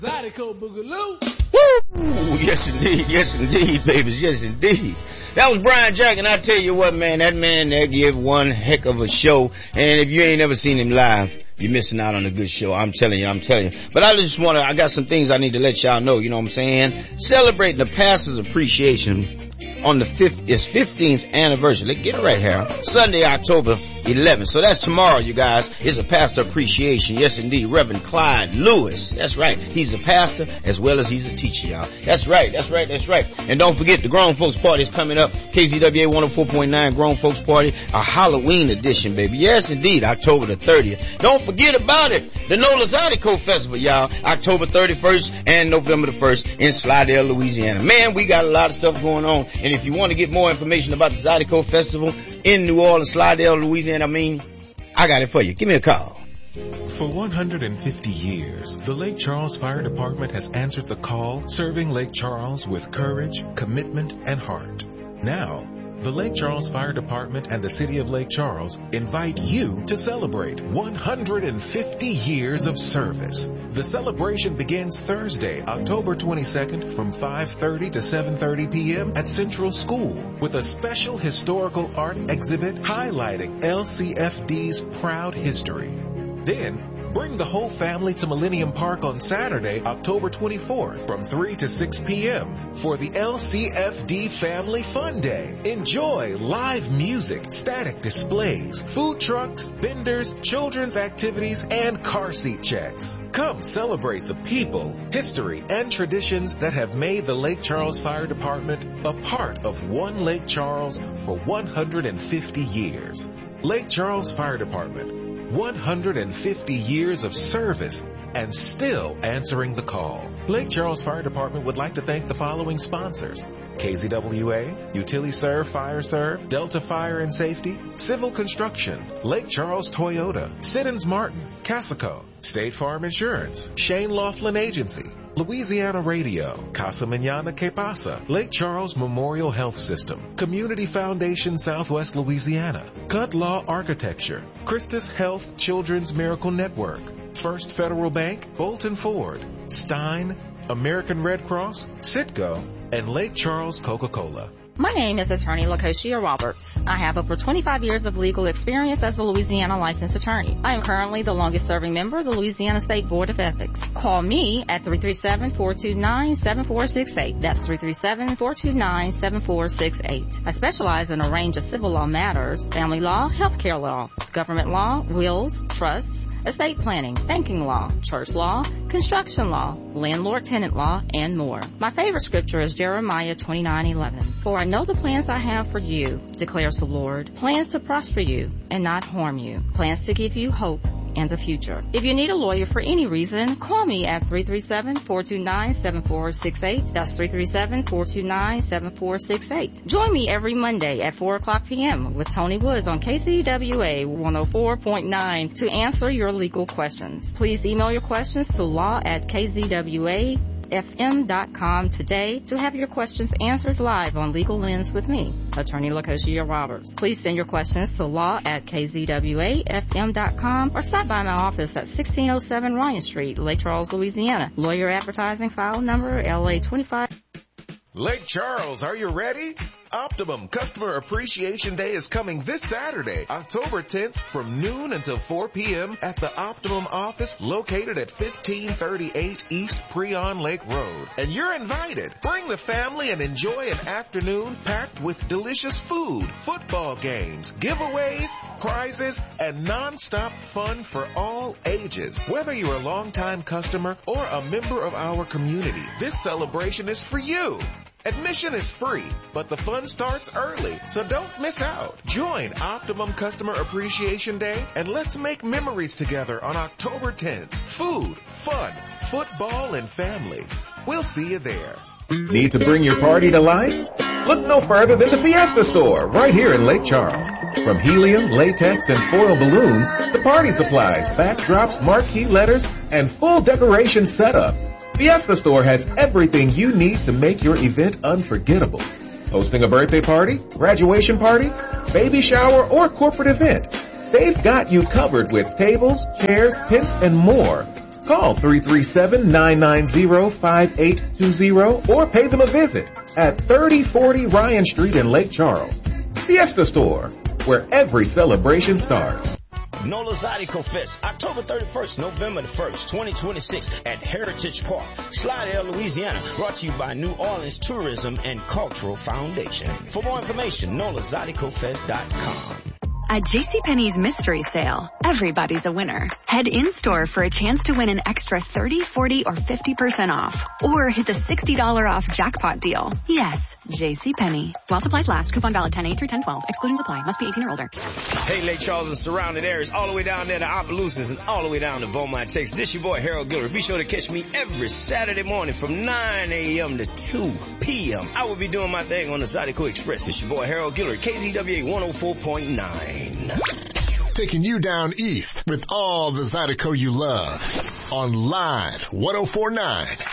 Zydeco Boogaloo. Woo! Yes indeed, babies, yes indeed. That was Brian Jack, and I tell you what, man, that man there give one heck of a show, and if you ain't never seen him live, you're missing out on a good show. I'm telling you. But I got some things I need to let y'all know, you know what I'm saying? Celebrating the pastor's appreciation on the 15th anniversary. Let's get it right here. Sunday, October 11th. So that's tomorrow, you guys. It's a pastor appreciation. Yes, indeed. Reverend Clyde Lewis. That's right. He's a pastor as well as he's a teacher, y'all. That's right. And don't forget the Grown Folks Party is coming up. KZWA 104.9 Grown Folks Party. A Halloween edition, baby. Yes, indeed. October the 30th. Don't forget about it. The NOLA Zydeco Festival, y'all. October 31st and November the 1st in Slidell, Louisiana. Man, we got a lot of stuff going on. And if you want to get more information about the Zydeco Festival in New Orleans, Slidell, Louisiana, I got it for you. Give me a call. For 150 years, the Lake Charles Fire Department has answered the call, serving Lake Charles with courage, commitment, and heart. Now, the Lake Charles Fire Department and the City of Lake Charles invite you to celebrate 150 years of service. The celebration begins Thursday, October 22nd from 5:30 to 7:30 p.m. at Central School with a special historical art exhibit highlighting LCFD's proud history. Then, bring the whole family to Millennium Park on Saturday, October 24th from 3 to 6 p.m. for the LCFD Family Fun Day. Enjoy live music, static displays, food trucks, vendors, children's activities, and car seat checks. Come celebrate the people, history, and traditions that have made the Lake Charles Fire Department a part of One Lake Charles for 150 years. Lake Charles Fire Department. 150 years of service and still answering the call. Lake Charles Fire Department would like to thank the following sponsors: KZWA, UtiliServe Fire Serve, Delta Fire and Safety, Civil Construction, Lake Charles Toyota, Siddons Martin, Casico, State Farm Insurance, Shane Laughlin Agency, Louisiana Radio, Casa Mañana Que Pasa, Lake Charles Memorial Health System, Community Foundation Southwest Louisiana, Cut Law Architecture, Christus Health Children's Miracle Network, First Federal Bank, Bolton Ford, Stein, American Red Cross, Citgo, and Lake Charles Coca-Cola. My name is Attorney Lacosia Roberts. I have over 25 years of legal experience as a Louisiana licensed attorney. I am currently the longest serving member of the Louisiana State Board of Ethics. Call me at 337-429-7468. That's 337-429-7468. I specialize in a range of civil law matters: family law, healthcare law, government law, wills, trusts, estate planning, banking law, church law, construction law, landlord-tenant law, and more. My favorite scripture is Jeremiah 29:11. For I know the plans I have for you, declares the Lord, plans to prosper you and not harm you, plans to give you hope and a future. If you need a lawyer for any reason, call me at 337-429-7468. That's 337-429-7468. Join me every Monday at 4 o'clock p.m. with Tony Woods on KCWA 104.9 to answer your legal questions. Please email your questions to law@kzwafm.com today to have your questions answered live on Legal Lens with me, Attorney Lacosia Roberts. Please send your questions to law@kzwafm.com or stop by my office at 1607 Ryan Street, Lake Charles, Louisiana. Lawyer advertising file number LA25. Lake Charles, are you ready? Optimum Customer Appreciation Day is coming this Saturday, October 10th from noon until 4 p.m. at the Optimum office located at 1538 East Preon Lake Road. And you're invited. Bring the family and enjoy an afternoon packed with delicious food, football games, giveaways, prizes, and non-stop fun for all ages. Whether you're a longtime customer or a member of our community, this celebration is for you. Admission is free, but the fun starts early, so don't miss out. Join Optimum Customer Appreciation Day and let's make memories together on October 10th. Food, fun, football, and family. We'll see you there. Need to bring your party to life? Look no further than the Fiesta Store right here in Lake Charles. From helium, latex, and foil balloons to party supplies, backdrops, marquee letters, and full decoration setups, Fiesta Store has everything you need to make your event unforgettable. Hosting a birthday party, graduation party, baby shower, or corporate event, they've got you covered with tables, chairs, tents, and more. Call 337-990-5820 or pay them a visit at 3040 Ryan Street in Lake Charles. Fiesta Store, where every celebration starts. NOLA Zydeco Fest, October 31st, November the 1st, 2026 at Heritage Park, Slidell, Louisiana, brought to you by New Orleans Tourism and Cultural Foundation. For more information, NOLAZydecofest.com. At JCPenney's mystery sale, everybody's a winner. Head in-store for a chance to win an extra 30, 40, or 50% off. Or hit the $60 off jackpot deal. Yes, JCPenney. While supplies last. Coupon valid 10/8 through 10/12. Excluding supply. Must be 18 or older. Hey, Lake Charles and surrounding areas, all the way down there to Opelousas and all the way down to Beaumont, Texas. This your boy, Harold Giller. Be sure to catch me every Saturday morning from 9 a.m. to 2 p.m. I will be doing my thing on the Zydeco Express. This your boy, Harold Giller, KZWA 104.9. Taking you down east with all the Zydeco you love on Live 104.9